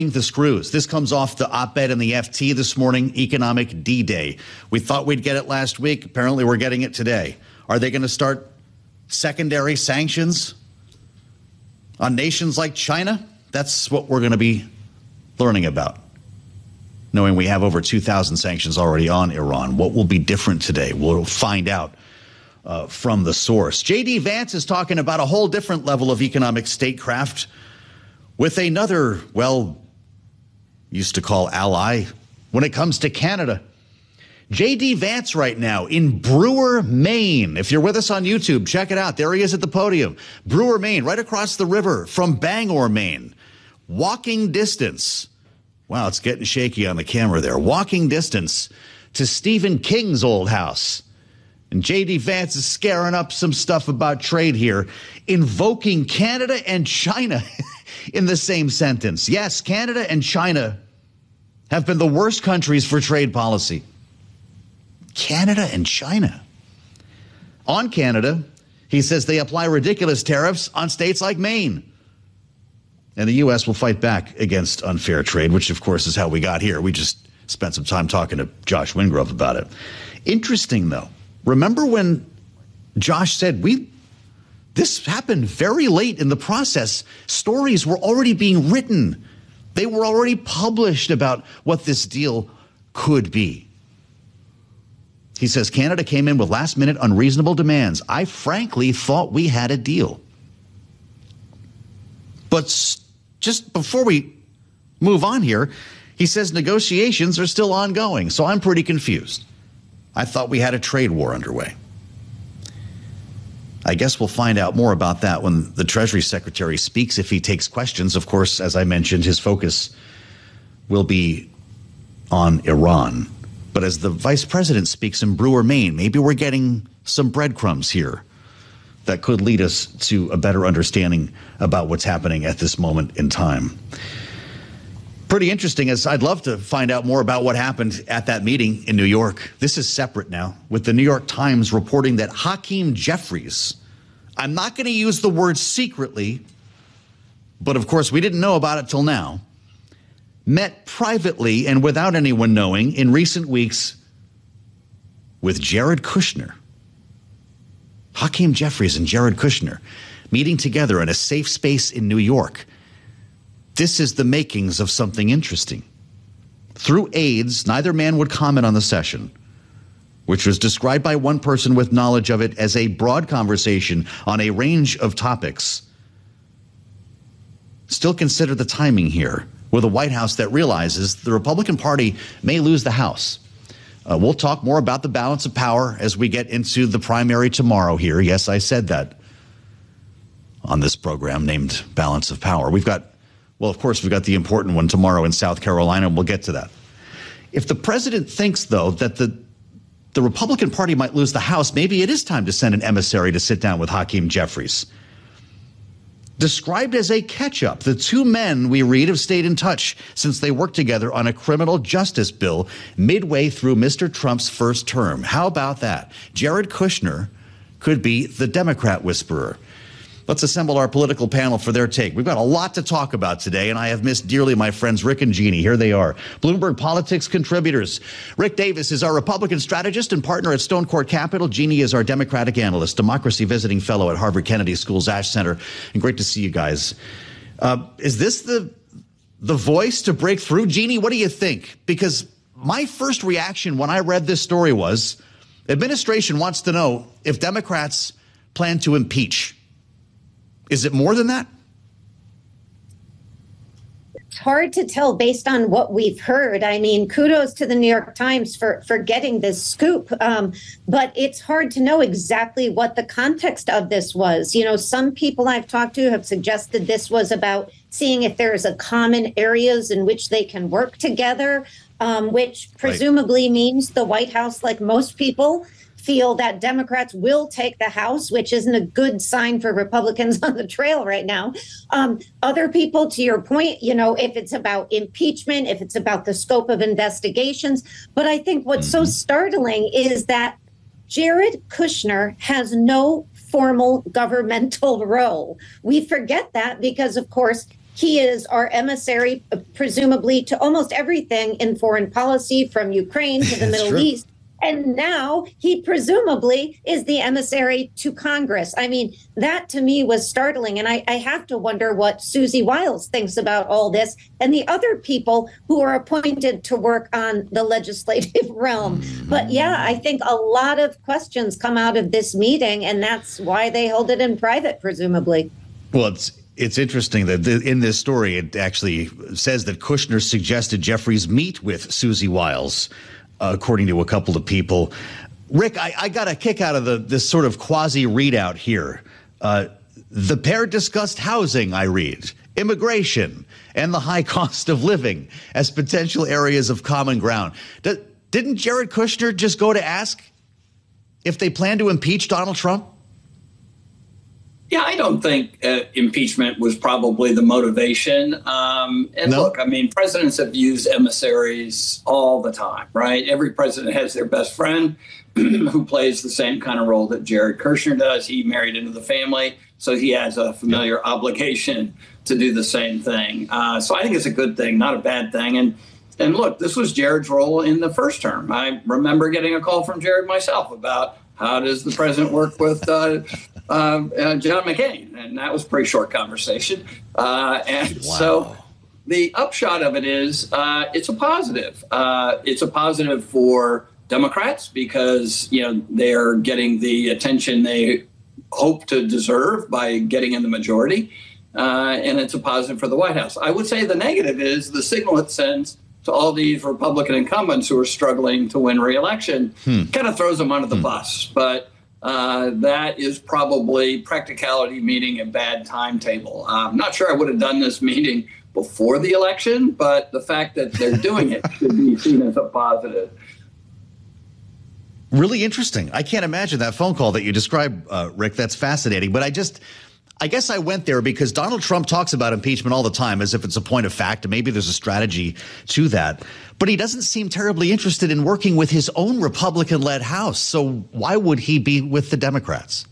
the screws. This comes off the op-ed in the FT this morning, Economic D-Day. We thought we'd get it last week. Apparently, we're getting it today. Are they going to start secondary sanctions on nations like China? That's what we're going to be learning about, knowing we have over 2,000 sanctions already on Iran. What will be different today? We'll find out from the source. J.D. Vance is talking about a whole different level of economic statecraft with another, well, used to call ally when it comes to Canada. J.D. Vance right now in Brewer, Maine. If you're with us on YouTube, check it out. There he is at the podium. Brewer, Maine, right across the river from Bangor, Maine. Walking distance. Wow, it's getting shaky on the camera there. Walking distance to Stephen King's old house. And J.D. Vance is scaring up some stuff about trade here, invoking Canada and China in the same sentence. Yes, Canada and China have been the worst countries for trade policy. Canada and China. On Canada, he says they apply ridiculous tariffs on states like Maine. And the U.S. will fight back against unfair trade, which, of course, is how we got here. We just spent some time talking to Josh Wingrove about it. Interesting, though. Remember when Josh said this happened very late in the process. Stories were already being written. They were already published about what this deal could be. He says Canada came in with last-minute unreasonable demands. I frankly thought we had a deal. But just before we move on here, he says negotiations are still ongoing, so I'm pretty confused. I thought we had a trade war underway. I guess we'll find out more about that when the Treasury Secretary speaks, if he takes questions. Of course, as I mentioned, his focus will be on Iran. But as the Vice President speaks in Brewer, Maine, maybe we're getting some breadcrumbs here that could lead us to a better understanding about what's happening at this moment in time. Pretty interesting, as I'd love to find out more about what happened at that meeting in New York. This is separate now, with the New York Times reporting that Hakeem Jeffries, I'm not going to use the word secretly, but of course we didn't know about it till now, met privately and without anyone knowing in recent weeks with Jared Kushner. Hakeem Jeffries and Jared Kushner meeting together in a safe space in New York. This is the makings of something interesting. Through aides, neither man would comment on the session, which was described by one person with knowledge of it as a broad conversation on a range of topics. Still consider the timing here with a White House that realizes the Republican Party may lose the House. We'll talk more about the balance of power as we get into the primary tomorrow here. Yes, I said that on this program named Balance of Power. Well, of course, we've got the important one tomorrow in South Carolina. We'll get to that. If the president thinks, though, that the Republican Party might lose the House, maybe it is time to send an emissary to sit down with Hakeem Jeffries. Described as a catch-up, the two men, we read, have stayed in touch since they worked together on a criminal justice bill midway through Mr. Trump's first term. How about that? Jared Kushner could be the Democrat whisperer. Let's assemble our political panel for their take. We've got a lot to talk about today, and I have missed dearly my friends Rick and Jeannie. Here they are, Bloomberg Politics contributors. Rick Davis is our Republican strategist and partner at Stone Court Capital. Jeannie is our Democratic analyst, democracy visiting fellow at Harvard Kennedy School's Ash Center. And great to see you guys. Is this the voice to break through? Jeannie, what do you think? Because my first reaction when I read this story was, administration wants to know if Democrats plan to impeach. Is it more than that? It's hard to tell based on what we've heard. I mean, kudos to the New York Times for getting this scoop. But it's hard to know exactly what the context of this was. You know, some people I've talked to have suggested this was about seeing if there's a common areas in which they can work together, which presumably means the White House, like most people, feel that Democrats will take the House, which isn't a good sign for Republicans on the trail right now. Other people, to your point, you know, if it's about impeachment, if it's about the scope of investigations. But I think what's so startling is that Jared Kushner has no formal governmental role. We forget that because, of course, he is our emissary, presumably, to almost everything in foreign policy, from Ukraine to the Middle East. And now he presumably is the emissary to Congress. I mean, that to me was startling. And I have to wonder what Susie Wiles thinks about all this and the other people who are appointed to work on the legislative realm. But yeah, I think a lot of questions come out of this meeting, and that's why they held it in private, presumably. Well, it's interesting that in this story, it actually says that Kushner suggested Jeffries meet with Susie Wiles, according to a couple of people. Rick, I got a kick out of this sort of quasi readout here. The pair discussed housing, I read, immigration, and the high cost of living as potential areas of common ground. Didn't Jared Kushner just go to ask if they plan to impeach Donald Trump? Yeah, I don't think impeachment was probably the motivation. Look, I mean, presidents have used emissaries all the time, right? Every president has their best friend who plays the same kind of role that Jared Kushner does. He married into the family, so he has a familiar obligation to do the same thing. So I think it's a good thing, not a bad thing. And look, this was Jared's role in the first term. I remember getting a call from Jared myself about how does the president work with John McCain? And that was a pretty short conversation. So the upshot of it is it's a positive. It's a positive for Democrats because, they're getting the attention they hope to deserve by getting in the majority. And it's a positive for the White House. I would say the negative is the signal it sends to all these Republican incumbents who are struggling to win re-election, kind of throws them under the bus. But that is probably practicality meeting a bad timetable. I'm not sure I would have done this meeting before the election, but the fact that they're doing it should be seen as a positive. Really interesting. I can't imagine that phone call that you described, Rick. That's fascinating. But I guess I went there because Donald Trump talks about impeachment all the time as if it's a point of fact, and maybe there's a strategy to that. But he doesn't seem terribly interested in working with his own Republican-led House. So why would he be with the Democrats?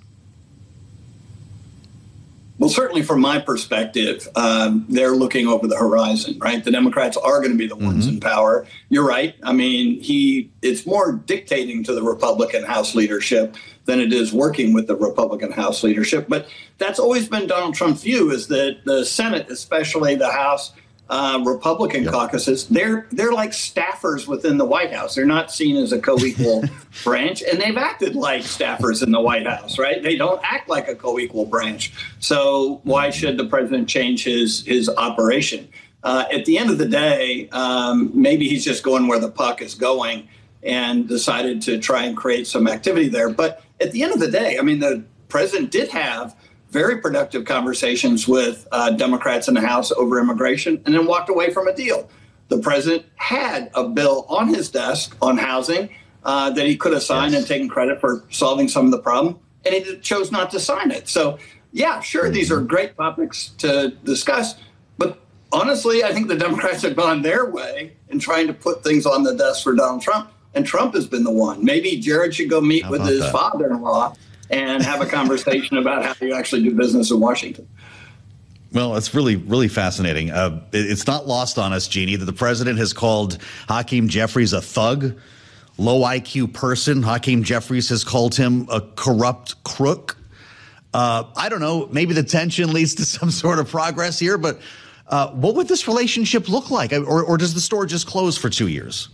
Well, certainly from my perspective, they're looking over the horizon, right? The Democrats are going to be the ones in power. You're right. I mean, it's more dictating to the Republican House leadership than it is working with the Republican House leadership. But that's always been Donald Trump's view, is that the Senate, especially the House Republican caucuses, they're like staffers within the White House. They're not seen as a co-equal branch, and they've acted like staffers in the White House, right? They don't act like a co-equal branch. So why should the president change his operation? At the end of the day, maybe he's just going where the puck is going and decided to try and create some activity there. But at the end of the day, I mean, the president did have very productive conversations with Democrats in the House over immigration and then walked away from a deal. The president had a bill on his desk on housing that he could have signed and taken credit for solving some of the problem, and he chose not to sign it. So, yeah, sure, these are great topics to discuss, but honestly, I think the Democrats have gone their way in trying to put things on the desk for Donald Trump, and Trump has been the one. Maybe Jared should go meet with his father-in-law and have a conversation about how you actually do business in Washington. Well, it's really, really fascinating. It's not lost on us, Jeannie, that the president has called Hakeem Jeffries a thug, low IQ person. Hakeem Jeffries has called him a corrupt crook. I don't know, maybe the tension leads to some sort of progress here, but what would this relationship look like? Or does the store just close for 2 years?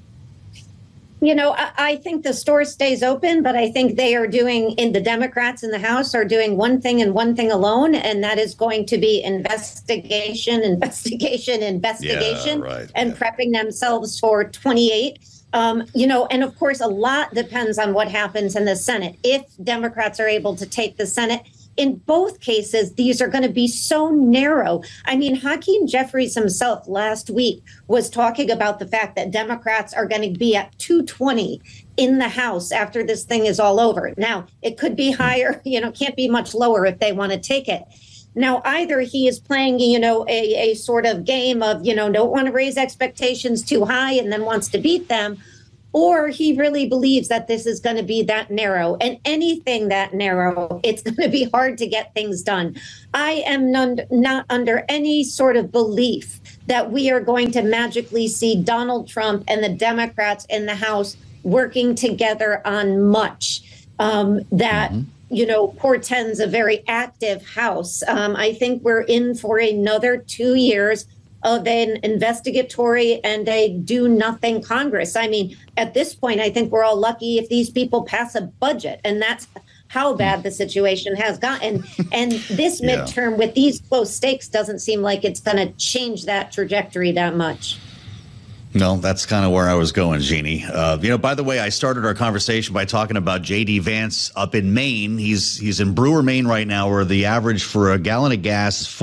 I think the store stays open, but I think they are the Democrats in the House are doing one thing and one thing alone, and that is going to be investigation, and prepping themselves for 28. And of course, a lot depends on what happens in the Senate. If Democrats are able to take the Senate, in both cases, these are going to be so narrow. I mean, Hakeem Jeffries himself last week was talking about the fact that Democrats are going to be at 220 in the House after this thing is all over. Now, it could be higher, can't be much lower if they want to take it. Now, either he is playing, a sort of game of, don't want to raise expectations too high and then wants to beat them, or he really believes that this is going to be that narrow. And anything that narrow, it's going to be hard to get things done. I am not under any sort of belief that we are going to magically see Donald Trump and the Democrats in the House working together on much that, portends a very active House. I think we're in for another 2 years of an investigatory and a do-nothing Congress. I mean, at this point, I think we're all lucky if these people pass a budget, and that's how bad the situation has gotten. And this midterm with these close stakes doesn't seem like it's going to change that trajectory that much. No, that's kind of where I was going, Jeannie. By the way, I started our conversation by talking about J.D. Vance up in Maine. He's in Brewer, Maine right now, where the average for a gallon of gas is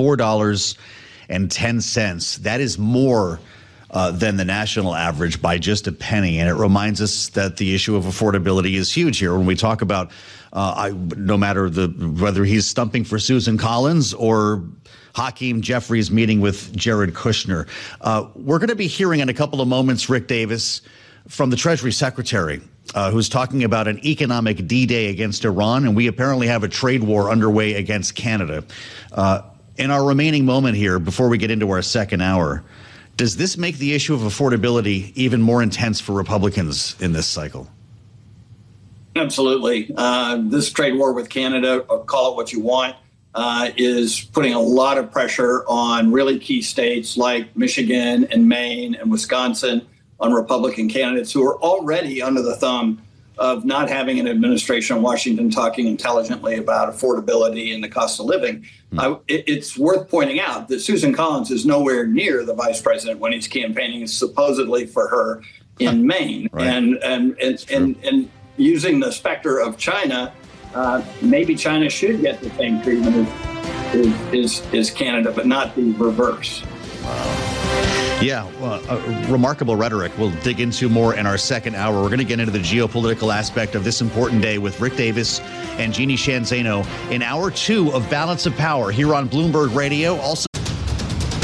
$4.10. That is more than the national average by just a penny. And it reminds us that the issue of affordability is huge here. When we talk about no matter whether he's stumping for Susan Collins or Hakeem Jeffries meeting with Jared Kushner. We're going to be hearing in a couple of moments, Rick Davis, from the Treasury Secretary, who's talking about an economic D-Day against Iran. And we apparently have a trade war underway against Canada. In our remaining moment here, before we get into our second hour, does this make the issue of affordability even more intense for Republicans in this cycle? Absolutely. This trade war with Canada, or call it what you want, is putting a lot of pressure on really key states like Michigan and Maine and Wisconsin, on Republican candidates who are already under the thumb of not having an administration in Washington talking intelligently about affordability and the cost of living. It's worth pointing out that Susan Collins is nowhere near the vice president when he's campaigning supposedly for her in Maine. Right. And using the specter of China, maybe China should get the same treatment as Canada, but not the reverse. Yeah, remarkable rhetoric. We'll dig into more in our second hour. We're going to get into the geopolitical aspect of this important day with Rick Davis and Jeannie Sheehan Zaino in hour 2 of Balance of Power here on Bloomberg Radio. Also,